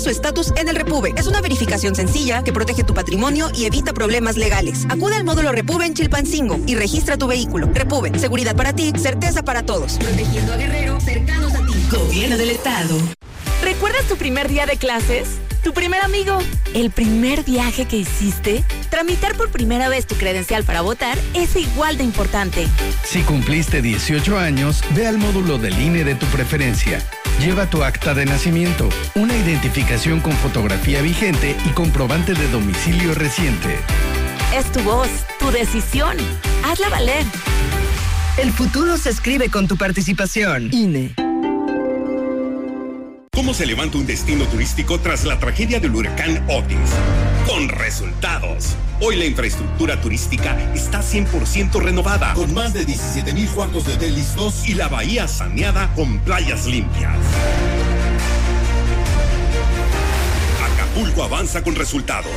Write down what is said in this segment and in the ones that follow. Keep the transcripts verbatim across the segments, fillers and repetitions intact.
su estatus en el Repube. Es una verificación sencilla que protege tu patrimonio y evita problemas legales. Acude al módulo Repube en Chilpancingo y registra tu vehículo. Repube, seguridad para ti, certeza para todos. Protegiendo a Guerrero, cercanos a ti. Gobierno del Estado. ¿Recuerdas tu primer día de clases? ¿Tu primer amigo? ¿El primer viaje que hiciste? Tramitar por primera vez tu credencial para votar es igual de importante. Si cumpliste dieciocho años, ve al módulo del I N E de tu preferencia. Lleva tu acta de nacimiento, una identificación con fotografía vigente y comprobante de domicilio reciente. Es tu voz, tu decisión. Hazla valer. El futuro se escribe con tu participación. I N E. ¿Cómo se levanta un destino turístico tras la tragedia del huracán Otis? Con resultados. Hoy la infraestructura turística está cien por ciento renovada, con más de diecisiete mil cuartos de hotel listos y la bahía saneada con playas limpias. Acapulco avanza con resultados.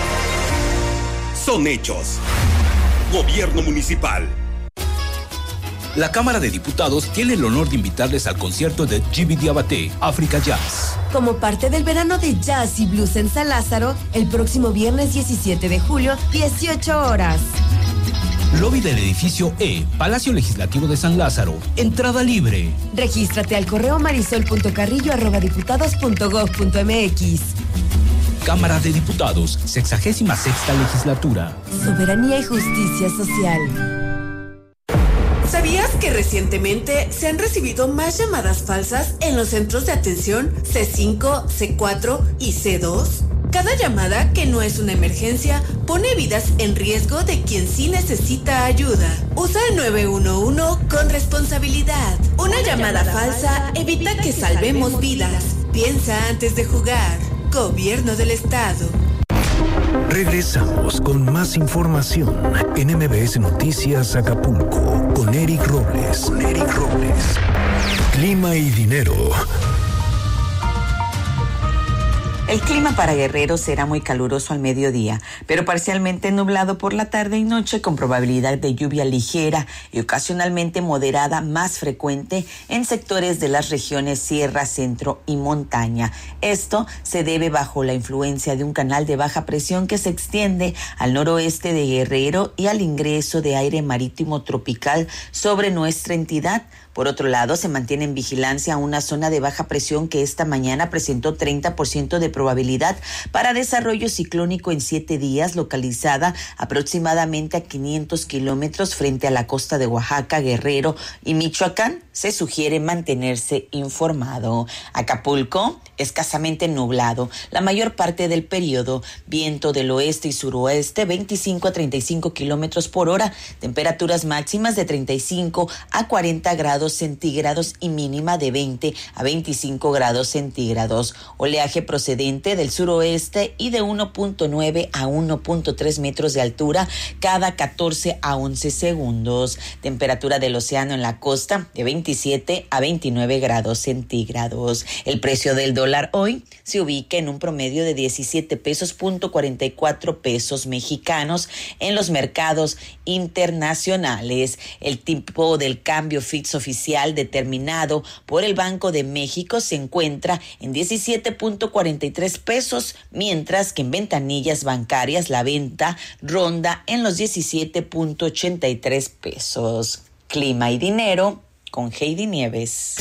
Son hechos. Gobierno municipal. La Cámara de Diputados tiene el honor de invitarles al concierto de Djiby Diabaté, Africa Jazz. Como parte del verano de jazz y blues en San Lázaro, el próximo viernes diecisiete de julio, dieciocho horas. Lobby del edificio E, Palacio Legislativo de San Lázaro. Entrada libre. Regístrate al correo marisol punto carrillo arroba diputados punto gob punto mx. Cámara de Diputados, sexagésima sexta legislatura. Soberanía y justicia social. ¿Sabías que recientemente se han recibido más llamadas falsas en los centros de atención C cinco, C cuatro y C dos? Cada llamada que no es una emergencia pone vidas en riesgo de quien sí necesita ayuda. Usa el nueve uno uno con responsabilidad. Una, una llamada, llamada falsa evita que salvemos vidas. Piensa antes de jugar. Gobierno del Estado. Regresamos con más información en M B S Noticias Acapulco con Eric Robles. Con Eric Robles. Clima y dinero. El clima para Guerrero será muy caluroso al mediodía, pero parcialmente nublado por la tarde y noche con probabilidad de lluvia ligera y ocasionalmente moderada más frecuente en sectores de las regiones Sierra, Centro y Montaña. Esto se debe bajo la influencia de un canal de baja presión que se extiende al noroeste de Guerrero y al ingreso de aire marítimo tropical sobre nuestra entidad. Por otro lado, se mantiene en vigilancia una zona de baja presión que esta mañana presentó treinta por ciento de probabilidad para desarrollo ciclónico en siete días, localizada aproximadamente a quinientos kilómetros frente a la costa de Oaxaca, Guerrero y Michoacán. Se sugiere mantenerse informado. Acapulco, escasamente nublado. La mayor parte del periodo, viento del oeste y suroeste, veinticinco a treinta y cinco kilómetros por hora. Temperaturas máximas de treinta y cinco a cuarenta grados centígrados y mínima de veinte a veinticinco grados centígrados. Oleaje procedente del suroeste y de uno punto nueve a uno punto tres metros de altura cada catorce a once segundos. Temperatura del océano en la costa de veintisiete a veintinueve grados centígrados. El precio del dólar hoy se ubica en un promedio de diecisiete pesos punto cuarenta y cuatro pesos mexicanos en los mercados internacionales. El tipo del cambio fix oficial determinado por el Banco de México se encuentra en diecisiete punto cuarenta y tres pesos, mientras que en ventanillas bancarias la venta ronda en los diecisiete punto ochenta y tres pesos. Clima y dinero con Heidi Nieves.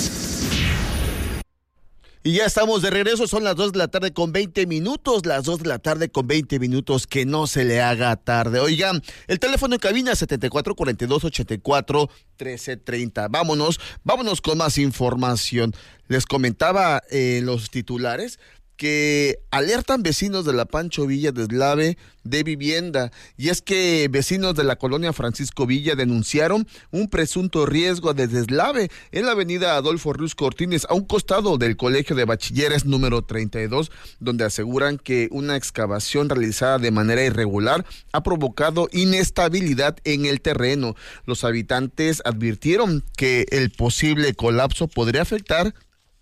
Y ya estamos de regreso, son las dos de la tarde con veinte minutos, las dos de la tarde con veinte minutos, que no se le haga tarde. Oigan, el teléfono en cabina setenta y cuatro cuarenta y dos ochenta y cuatro trece treinta. Vámonos, vámonos con más información. Les comentaba eh, los titulares que alertan vecinos de la Pancho Villa de Eslave de vivienda, y es que vecinos de la colonia Francisco Villa denunciaron un presunto riesgo de deslave en la avenida Adolfo Ruiz Cortines, a un costado del Colegio de Bachilleres número treinta y dos, donde aseguran que una excavación realizada de manera irregular ha provocado inestabilidad en el terreno. Los habitantes advirtieron que el posible colapso podría afectar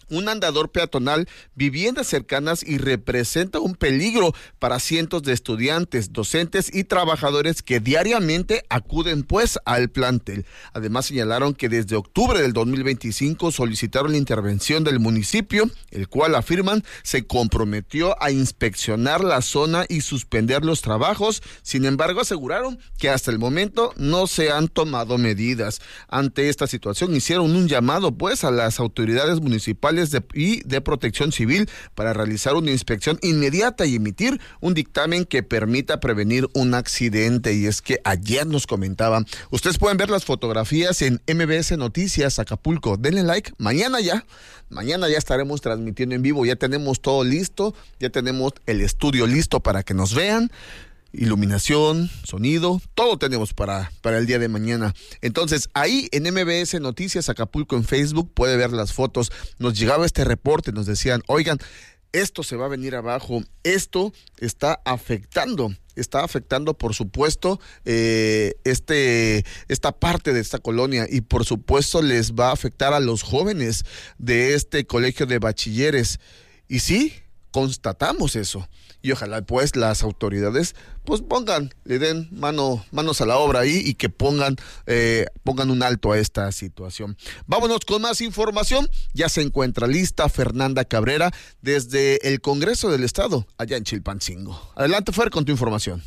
un andador peatonal, viviendas cercanas y representa un peligro para cientos de estudiantes, docentes y trabajadores que diariamente acuden pues al plantel. Además señalaron que desde octubre del dos mil veinticinco solicitaron la intervención del municipio, el cual afirman se comprometió a inspeccionar la zona y suspender los trabajos. Sin embargo, aseguraron que hasta el momento no se han tomado medidas. Ante esta situación hicieron un llamado pues a las autoridades municipales de, y de protección civil para realizar una inspección inmediata y emitir un dictamen que permita prevenir un accidente. Y es que ayer nos comentaban, ustedes pueden ver las fotografías en M B S Noticias Acapulco, denle like, mañana ya, mañana ya estaremos transmitiendo en vivo, ya tenemos todo listo, ya tenemos el estudio listo para que nos vean. Iluminación, sonido, todo tenemos para, para el día de mañana. Entonces, ahí en M B S Noticias Acapulco en Facebook puede ver las fotos. Nos llegaba este reporte, nos decían, oigan, esto se va a venir abajo, esto está afectando, está afectando por supuesto eh, este, esta parte de esta colonia y por supuesto les va a afectar a los jóvenes de este colegio de bachilleres. Y sí, constatamos eso. Y ojalá pues las autoridades pues pongan, le den mano, manos a la obra ahí y que pongan, eh, pongan un alto a esta situación. Vámonos con más información. Ya se encuentra lista Fernanda Cabrera desde el Congreso del Estado, allá en Chilpancingo. Adelante, Fer, con tu información.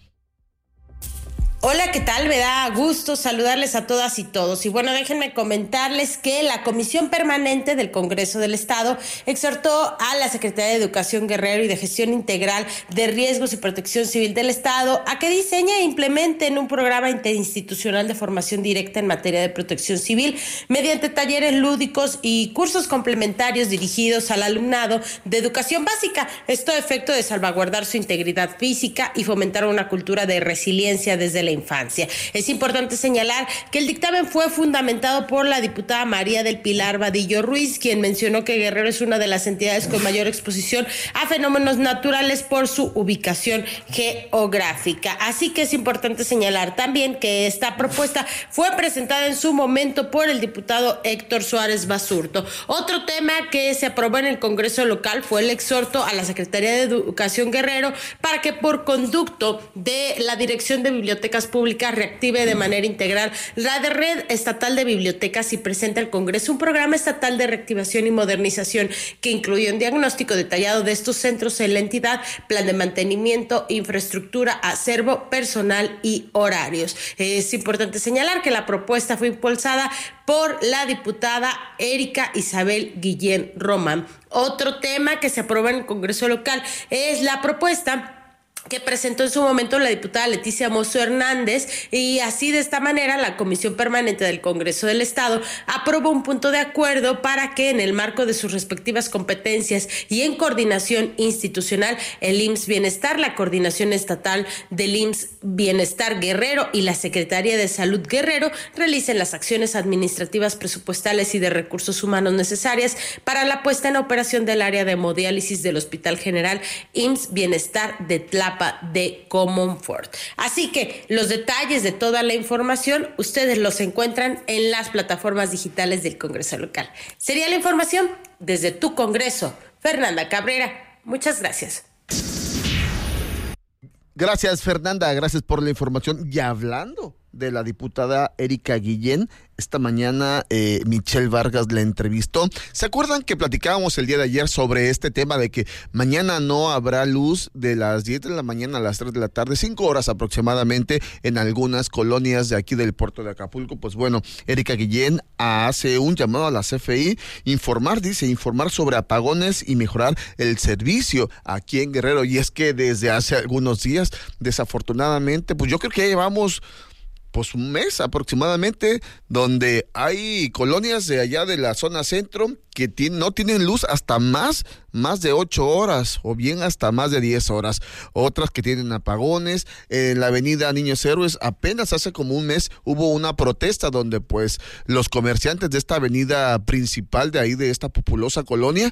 Hola, ¿qué tal? Me da gusto saludarles a todas y todos. Y bueno, déjenme comentarles que la Comisión Permanente del Congreso del Estado exhortó a la Secretaría de Educación Guerrero y de Gestión Integral de Riesgos y Protección Civil del Estado a que diseñe e implementen un programa interinstitucional de formación directa en materia de protección civil mediante talleres lúdicos y cursos complementarios dirigidos al alumnado de educación básica. Esto a efecto de salvaguardar su integridad física y fomentar una cultura de resiliencia desde la infancia. Es importante señalar que el dictamen fue fundamentado por la diputada María del Pilar Vadillo Ruiz, quien mencionó que Guerrero es una de las entidades con mayor exposición a fenómenos naturales por su ubicación geográfica. Así que es importante señalar también que esta propuesta fue presentada en su momento por el diputado Héctor Suárez Basurto. Otro tema que se aprobó en el Congreso local fue el exhorto a la Secretaría de Educación Guerrero para que por conducto de la Dirección de Bibliotecas Públicas reactive de manera integral la de Red Estatal de Bibliotecas y presente al Congreso un programa estatal de reactivación y modernización que incluye un diagnóstico detallado de estos centros en la entidad, plan de mantenimiento, infraestructura, acervo, personal y horarios. Es importante señalar que la propuesta fue impulsada por la diputada Erika Isabel Guillén Román. Otro tema que se aprobó en el Congreso local es la propuesta que presentó en su momento la diputada Leticia Mozo Hernández, y así de esta manera la Comisión Permanente del Congreso del Estado aprobó un punto de acuerdo para que en el marco de sus respectivas competencias y en coordinación institucional el I M S S Bienestar, la Coordinación Estatal del I M S S Bienestar Guerrero y la Secretaría de Salud Guerrero realicen las acciones administrativas, presupuestales y de recursos humanos necesarias para la puesta en operación del área de hemodiálisis del Hospital General I M S S Bienestar de Tlapa de Comonfort. Así que los detalles de toda la información ustedes los encuentran en las plataformas digitales del Congreso local. Sería la información desde tu Congreso. Fernanda Cabrera, muchas gracias. Gracias, Fernanda, gracias por la información. Y hablando de la diputada Erika Guillén, esta mañana eh, Michelle Vargas la entrevistó. ¿Se acuerdan que platicábamos el día de ayer sobre este tema de que mañana no habrá luz de las diez de la mañana a las tres de la tarde, cinco horas aproximadamente en algunas colonias de aquí del puerto de Acapulco? Pues bueno, Erika Guillén hace un llamado a la C F I, informar, dice, informar sobre apagones y mejorar el servicio aquí en Guerrero. Y es que desde hace algunos días, desafortunadamente, pues yo creo que ya llevamos pues un mes aproximadamente, donde hay colonias de allá de la zona centro que tiene, no tienen luz hasta más, más de ocho horas o bien hasta más de diez horas. Otras que tienen apagones. En la avenida Niños Héroes apenas hace como un mes hubo una protesta donde pues los comerciantes de esta avenida principal de ahí de esta populosa colonia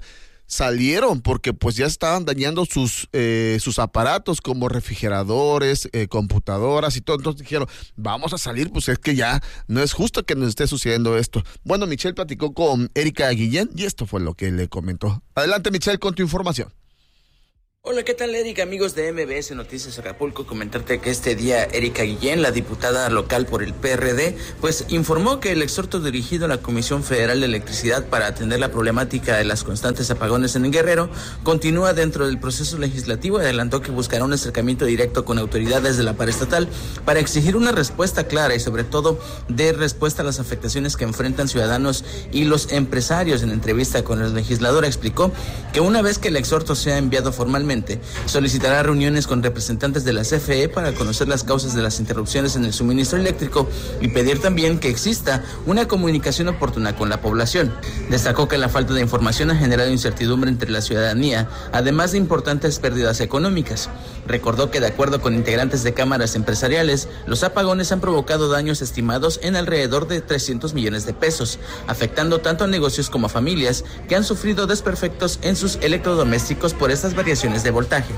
salieron porque pues ya estaban dañando sus eh, sus aparatos como refrigeradores, eh, computadoras y todo. Entonces dijeron, vamos a salir, pues es que ya no es justo que nos esté sucediendo esto. Bueno, Michelle platicó con Erika Guillén y esto fue lo que le comentó. Adelante, Michelle, con tu información. Hola, ¿qué tal, Erika? Amigos de M B S Noticias Acapulco, comentarte que este día Erika Guillén, la diputada local por el P R D, pues informó que el exhorto dirigido a la Comisión Federal de Electricidad para atender la problemática de las constantes apagones en Guerrero continúa dentro del proceso legislativo y adelantó que buscará un acercamiento directo con autoridades de la paraestatal para exigir una respuesta clara y sobre todo de respuesta a las afectaciones que enfrentan ciudadanos y los empresarios. En entrevista con el legislador explicó que una vez que el exhorto sea enviado formalmente, solicitará reuniones con representantes de la C F E para conocer las causas de las interrupciones en el suministro eléctrico y pedir también que exista una comunicación oportuna con la población. Destacó que la falta de información ha generado incertidumbre entre la ciudadanía, además de importantes pérdidas económicas. Recordó que de acuerdo con integrantes de cámaras empresariales, los apagones han provocado daños estimados en alrededor de trescientos millones de pesos, afectando tanto a negocios como a familias que han sufrido desperfectos en sus electrodomésticos por estas variaciones de voltaje.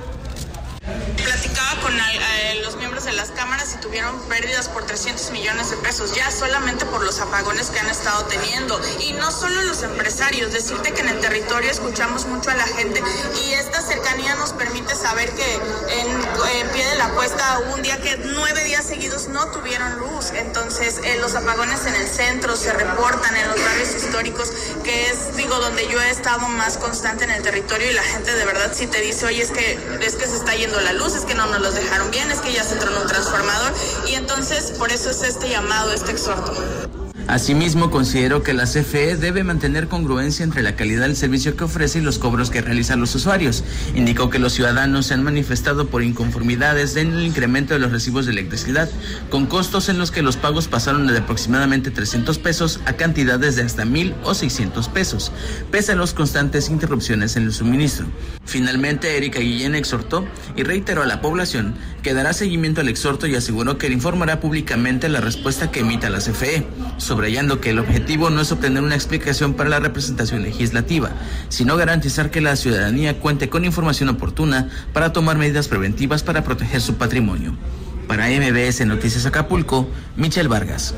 Platicaba con eh, los miembros de las cámaras y tuvieron pérdidas por trescientos millones de pesos, ya solamente por los apagones que han estado teniendo. Y no solo los empresarios, decirte que en el territorio escuchamos mucho a la gente y esta cercanía nos permite saber que en, en pie de la cuesta hubo un día que nueve días seguidos no tuvieron luz. Entonces eh, los apagones en el centro se reportan en los barrios históricos, que es, digo, donde yo he estado más constante en el territorio, y la gente de verdad sí te dice, oye, es que, es que se está yendo la luz, es que no nos los dejaron bien, es que ya se entró en un transformador, y entonces por eso es este llamado, este exhorto. Asimismo, consideró que la C F E debe mantener congruencia entre la calidad del servicio que ofrece y los cobros que realizan los usuarios. Indicó que los ciudadanos se han manifestado por inconformidades en el incremento de los recibos de electricidad, con costos en los que los pagos pasaron de aproximadamente trescientos pesos a cantidades de hasta mil o seiscientos pesos, pese a las constantes interrupciones en el suministro. Finalmente, Erika Guillén exhortó y reiteró a la población que dará seguimiento al exhorto y aseguró que informará públicamente la respuesta que emita la C F E, subrayando que el objetivo no es obtener una explicación para la representación legislativa, sino garantizar que la ciudadanía cuente con información oportuna para tomar medidas preventivas para proteger su patrimonio. Para M B S Noticias Acapulco, Michelle Vargas.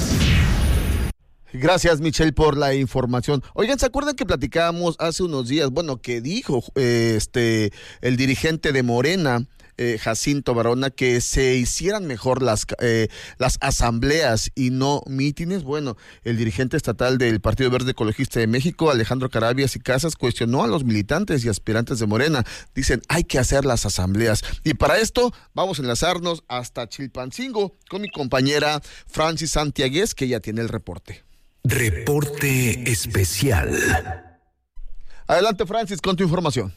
Gracias, Michelle, por la información. Oigan, ¿se acuerdan que platicábamos hace unos días? Bueno, que dijo eh, este el dirigente de Morena, Eh, Jacinto Barona, que se hicieran mejor las eh, las asambleas y no mítines? Bueno, el dirigente estatal del Partido Verde Ecologista de México, Alejandro Carabias y Casas, cuestionó a los militantes y aspirantes de Morena. Dicen, hay que hacer las asambleas. Y para esto vamos a enlazarnos hasta Chilpancingo con mi compañera Francis Santiaguez, que ya tiene el reporte. Reporte especial. Adelante, Francis, con tu información.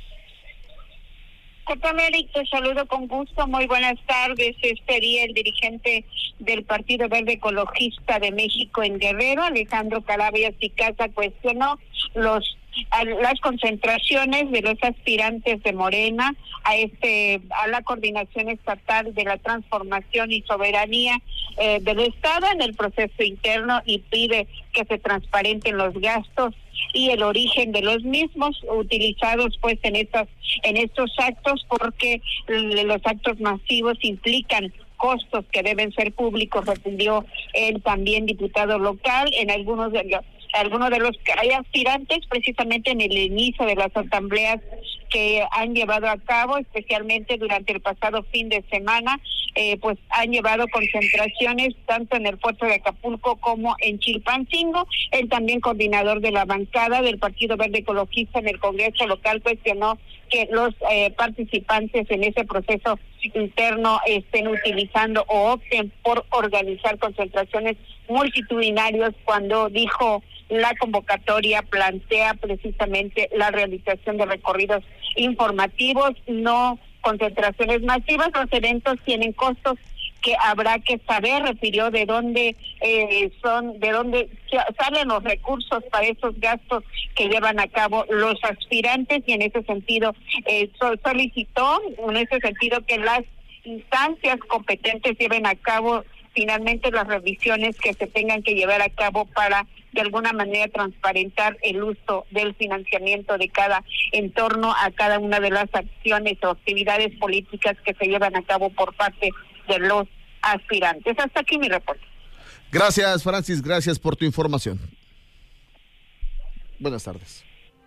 ¿Qué tal, Eric? Te saludo con gusto. Muy buenas tardes. Este día el dirigente del Partido Verde Ecologista de México en Guerrero, Alejandro Carabias y Casa, cuestionó los a las concentraciones de los aspirantes de Morena a este a la coordinación estatal de la transformación y soberanía eh, del Estado en el proceso interno, y pide que se transparenten los gastos y el origen de los mismos utilizados pues en estas en estos actos, porque los actos masivos implican costos que deben ser públicos, refirió el también diputado local. En algunos de los algunos de los que hay aspirantes, precisamente en el inicio de las asambleas que han llevado a cabo, especialmente durante el pasado fin de semana, eh, pues han llevado concentraciones tanto en el puerto de Acapulco como en Chilpancingo. El también coordinador de la bancada del Partido Verde Ecologista en el Congreso local cuestionó que los eh, participantes en ese proceso interno estén utilizando o opten por organizar concentraciones multitudinarias, cuando dijo la convocatoria plantea precisamente la realización de recorridos informativos, no concentraciones masivas. Los eventos tienen costos que habrá que saber, refirió, de dónde eh, son, de dónde salen los recursos para esos gastos que llevan a cabo los aspirantes, y en ese sentido eh, solicitó, en ese sentido, que las instancias competentes lleven a cabo finalmente las revisiones que se tengan que llevar a cabo para de alguna manera transparentar el uso del financiamiento de cada entorno a cada una de las acciones o actividades políticas que se llevan a cabo por parte de los aspirantes. Hasta aquí mi reporte. Gracias, Francis, gracias por tu información. Buenas tardes.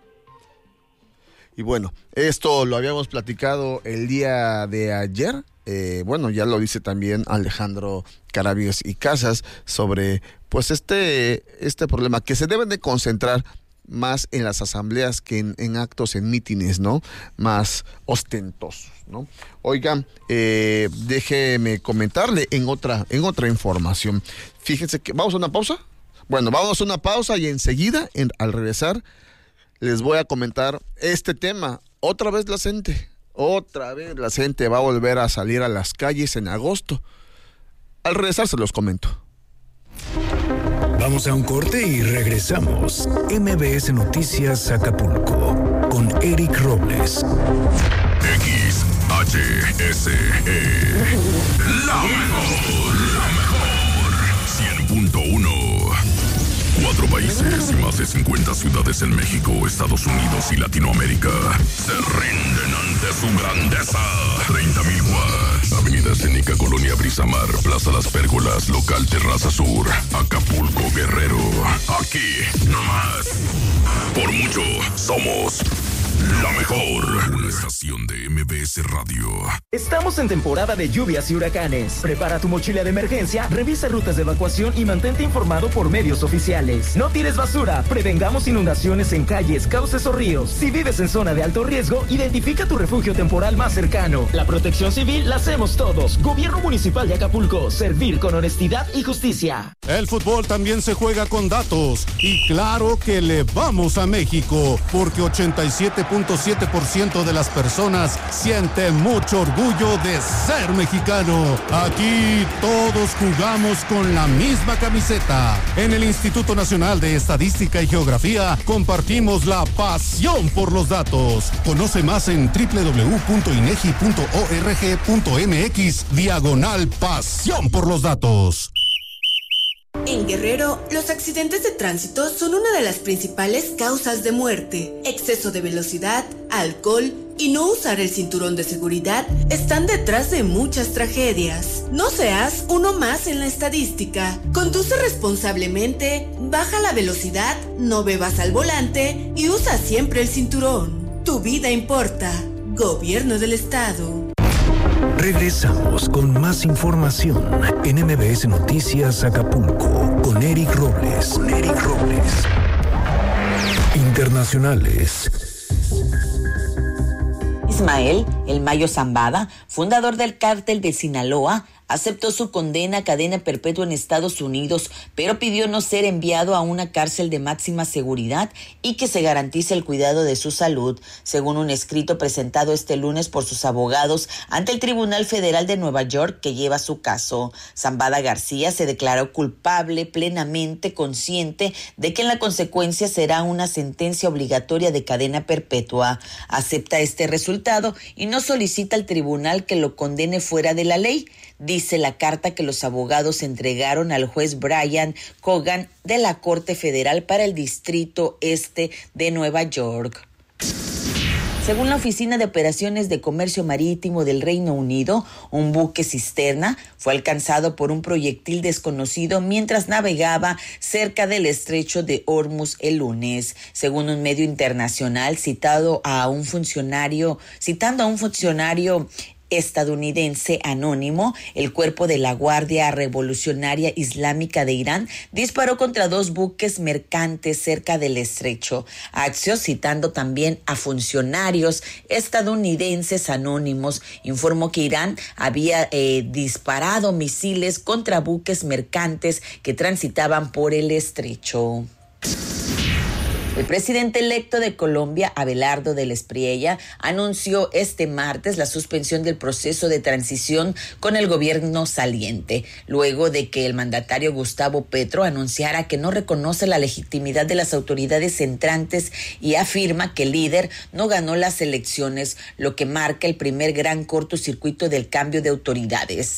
Y bueno, esto lo habíamos platicado el día de ayer. Eh, bueno, ya lo dice también Alejandro Carabias y Casas sobre pues este, este problema, que se deben de concentrar más en las asambleas que en, en actos, en mítines, ¿no? Más ostentosos, ¿no? Oigan, eh, déjeme comentarle en otra, en otra información. Fíjense que, ¿vamos a una pausa? Bueno, vamos a una pausa y enseguida, en, al regresar, les voy a comentar este tema. Otra vez la gente, otra vez la gente va a volver a salir a las calles en agosto. Al regresar se los comento. Vamos a un corte y regresamos. M B S Noticias Acapulco con Eric Robles. X H S E. La mejor, la mejor. cien punto uno. Cuatro países y más de cincuenta ciudades en México, Estados Unidos y Latinoamérica se rinden ante su grandeza. treinta mil watts. Avenida Escénica, Colonia Brisamar, Plaza Las Pérgolas, Local Terraza Sur, Acapulco, Guerrero. Aquí, nomás. Por mucho, somos la mejor. Una estación de M B S Radio. Estamos en temporada de lluvias y huracanes. Prepara tu mochila de emergencia, revisa rutas de evacuación y mantente informado por medios oficiales. No tires basura, prevengamos inundaciones en calles, cauces o ríos. Si vives en zona de alto riesgo, identifica tu refugio temporal más cercano. La protección civil la hacemos todos. Gobierno Municipal de Acapulco, servir con honestidad y justicia. El fútbol también se juega con datos. Y claro que le vamos a México, porque ochenta y siete punto siete por ciento de las personas siente mucho orgullo de ser mexicano. Aquí todos jugamos con la misma camiseta. En el Instituto Nacional de Estadística y Geografía compartimos la pasión por los datos. Conoce más en doble u doble u doble u punto inegi punto org punto mx diagonal pasión por los datos. En Guerrero, los accidentes de tránsito son una de las principales causas de muerte. Exceso de velocidad, alcohol y no usar el cinturón de seguridad están detrás de muchas tragedias. No seas uno más en la estadística. Conduce responsablemente, baja la velocidad, no bebas al volante y usa siempre el cinturón. Tu vida importa. Gobierno del Estado. Regresamos con más información en M B S Noticias Acapulco con Eric Robles. Con Eric Robles. Internacionales. Ismael El Mayo Zambada, fundador del cártel de Sinaloa, aceptó su condena a cadena perpetua en Estados Unidos, pero pidió no ser enviado a una cárcel de máxima seguridad y que se garantice el cuidado de su salud, según un escrito presentado este lunes por sus abogados ante el Tribunal Federal de Nueva York que lleva su caso. Zambada García se declaró culpable, plenamente consciente de que en la consecuencia será una sentencia obligatoria de cadena perpetua. Acepta este resultado y no solicita al tribunal que lo condene fuera de la ley, dice la carta que los abogados entregaron al juez Brian Cogan de la Corte Federal para el Distrito Este de Nueva York. Según la Oficina de Operaciones de Comercio Marítimo del Reino Unido, un buque cisterna fue alcanzado por un proyectil desconocido mientras navegaba cerca del estrecho de Hormuz el lunes. Según un medio internacional citado a un funcionario, citando a un funcionario estadounidense anónimo, el cuerpo de la Guardia Revolucionaria Islámica de Irán disparó contra dos buques mercantes cerca del estrecho. Axios, citando también a funcionarios estadounidenses anónimos, informó que Irán había eh, disparado misiles contra buques mercantes que transitaban por el estrecho. El presidente electo de Colombia, Abelardo del Espriella, anunció este martes la suspensión del proceso de transición con el gobierno saliente, luego de que el mandatario Gustavo Petro anunciara que no reconoce la legitimidad de las autoridades entrantes y afirma que el líder no ganó las elecciones, lo que marca el primer gran cortocircuito del cambio de autoridades.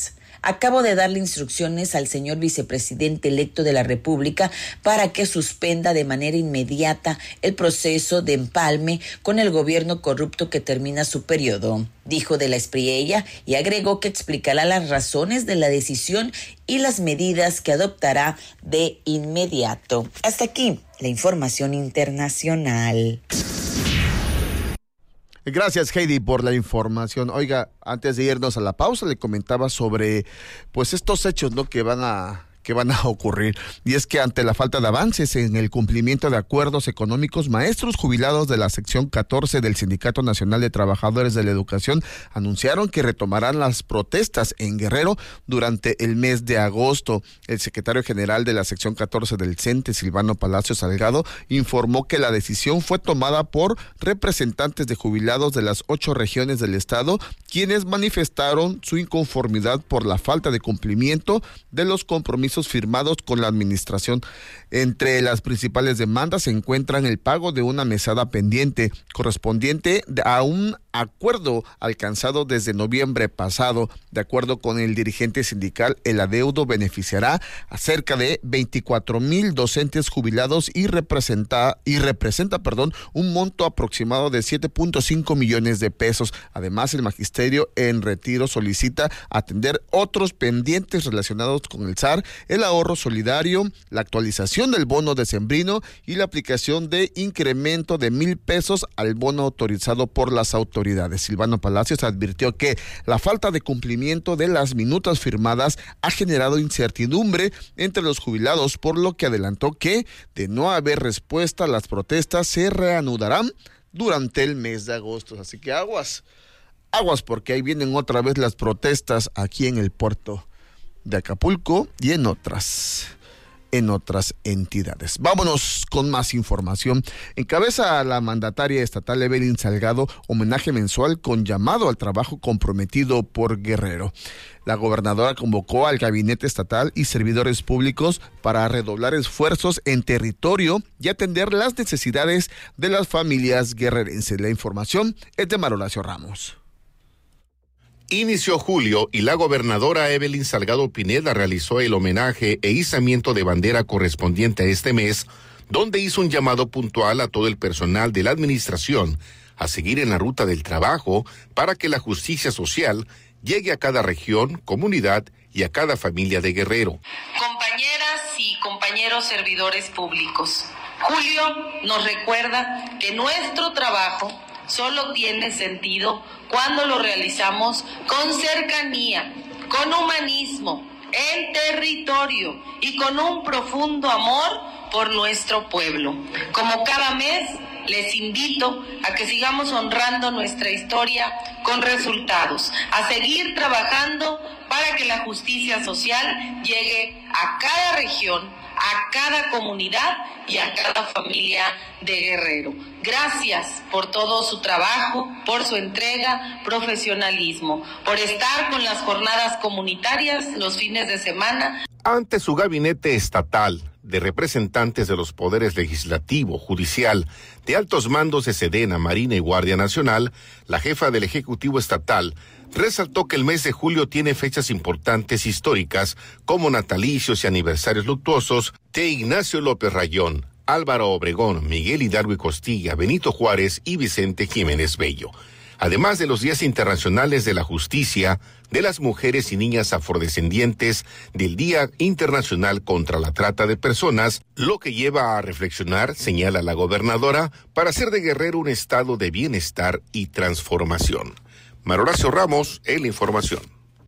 Acabo de darle instrucciones al señor vicepresidente electo de la República para que suspenda de manera inmediata el proceso de empalme con el gobierno corrupto que termina su periodo, dijo de la Espriella, y agregó que explicará las razones de la decisión y las medidas que adoptará de inmediato. Hasta aquí la información internacional. Gracias, Heidi, por la información. Oiga, antes de irnos a la pausa, le comentaba sobre pues estos hechos, ¿no?, que van a que van a ocurrir. Y es que ante la falta de avances en el cumplimiento de acuerdos económicos, maestros jubilados de la sección catorce del Sindicato Nacional de Trabajadores de la Educación anunciaron que retomarán las protestas en Guerrero durante el mes de agosto. El secretario general de la sección catorce del CENTE, Silvano Palacio Salgado, informó que la decisión fue tomada por representantes de jubilados de las ocho regiones del estado, quienes manifestaron su inconformidad por la falta de cumplimiento de los compromisos firmados con la administración. Entre las principales demandas se encuentran el pago de una mesada pendiente correspondiente a un acuerdo alcanzado desde noviembre pasado. De acuerdo con el dirigente sindical, el adeudo beneficiará a cerca de veinticuatro mil docentes jubilados y representa y representa, perdón, un monto aproximado de siete punto cinco millones de pesos. Además, el magisterio en retiro solicita atender otros pendientes relacionados con el S A R, el ahorro solidario, la actualización del bono decembrino y la aplicación de incremento de mil pesos al bono autorizado por las autoridades. Silvano Palacios advirtió que la falta de cumplimiento de las minutas firmadas ha generado incertidumbre entre los jubilados, por lo que adelantó que, de no haber respuesta, las protestas se reanudarán durante el mes de agosto. Así que aguas, aguas, porque ahí vienen otra vez las protestas aquí en el puerto de Acapulco y en otras en otras entidades. Vámonos con más información. Encabeza a la mandataria estatal Evelyn Salgado homenaje mensual con llamado al trabajo comprometido por Guerrero. La gobernadora convocó al gabinete estatal y servidores públicos para redoblar esfuerzos en territorio y atender las necesidades de las familias guerrerenses. La información es de Maroracio Ramos. Inició julio y la gobernadora Evelyn Salgado Pineda realizó el homenaje e izamiento de bandera correspondiente a este mes, donde hizo un llamado puntual a todo el personal de la administración a seguir en la ruta del trabajo para que la justicia social llegue a cada región, comunidad y a cada familia de Guerrero. Compañeras y compañeros servidores públicos, julio nos recuerda que nuestro trabajo solo tiene sentido cuando lo realizamos con cercanía, con humanismo, en territorio y con un profundo amor por nuestro pueblo. Como cada mes, les invito a que sigamos honrando nuestra historia con resultados, a seguir trabajando para que la justicia social llegue a cada región, a cada comunidad y a cada familia de Guerrero. Gracias por todo su trabajo, por su entrega, profesionalismo, por estar con las jornadas comunitarias los fines de semana. Ante su gabinete estatal de representantes de los poderes legislativo, judicial, de altos mandos de Sedena, Marina y Guardia Nacional, la jefa del Ejecutivo Estatal resaltó que el mes de julio tiene fechas importantes históricas como natalicios y aniversarios luctuosos de Ignacio López Rayón, Álvaro Obregón, Miguel Hidalgo y Costilla, Benito Juárez y Vicente Jiménez Bello. Además de los días internacionales de la justicia, de las mujeres y niñas afrodescendientes, del Día Internacional contra la Trata de Personas, lo que lleva a reflexionar, señala la gobernadora, para hacer de Guerrero un estado de bienestar y transformación. Maroracio Ramos, en la información.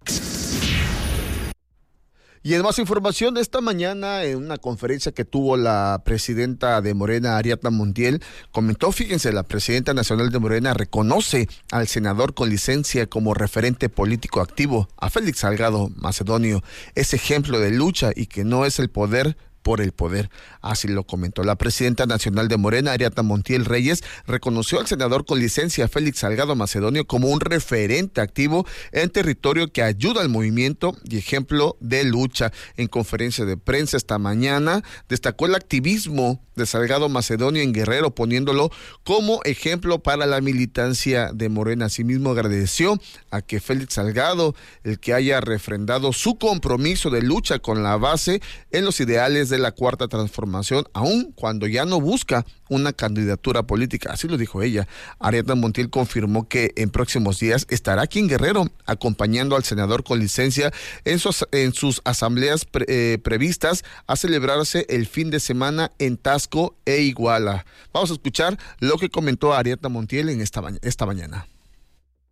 Y en más información, esta mañana en una conferencia que tuvo la presidenta de Morena, Ariadna Montiel, comentó, fíjense, la presidenta nacional de Morena reconoce al senador con licencia como referente político activo, a Félix Salgado Macedonio, es ejemplo de lucha y que no es el poder por el poder, así lo comentó. La presidenta nacional de Morena, Ariadna Montiel Reyes, reconoció al senador con licencia Félix Salgado Macedonio como un referente activo en territorio que ayuda al movimiento y ejemplo de lucha. En conferencia de prensa esta mañana, destacó el activismo de Salgado Macedonio en Guerrero, poniéndolo como ejemplo para la militancia de Morena. Asimismo, agradeció a que Félix Salgado, el que haya refrendado su compromiso de lucha con la base en los ideales de la Cuarta Transformación, aun cuando ya no busca una candidatura política. Así lo dijo ella. Ariadna Montiel confirmó que en próximos días estará aquí en Guerrero acompañando al senador con licencia en sus, en sus asambleas pre, eh, previstas a celebrarse el fin de semana en Taxco e Iguala. Vamos a escuchar lo que comentó Ariadna Montiel en esta, esta mañana.